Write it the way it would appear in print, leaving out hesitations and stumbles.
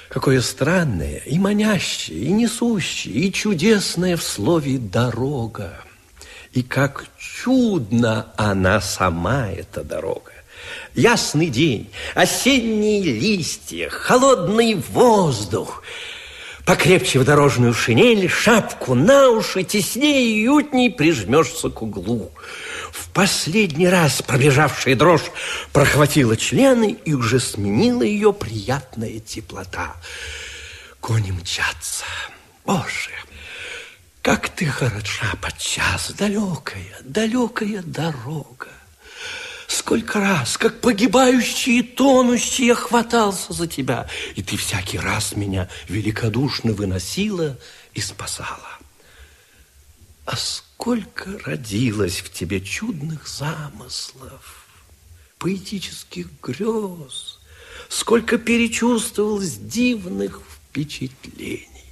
Какое странное, и манящее, и несущее, и чудесное в слове «дорога». И как чудно она сама, эта дорога. Ясный день, осенние листья, холодный воздух. Покрепче в дорожную шинель, шапку на уши, теснее и уютней прижмешься к углу. В последний раз пробежавшая дрожь прохватила члены, и уже сменила ее приятная теплота. Кони мчатся. Боже, как ты хороша подчас, далекая, далекая дорога. Сколько раз, как погибающий и тонущий, я хватался за тебя, и ты всякий раз меня великодушно выносила и спасала. А сколько родилось в тебе чудных замыслов, поэтических грез, сколько перечувствовалось дивных впечатлений.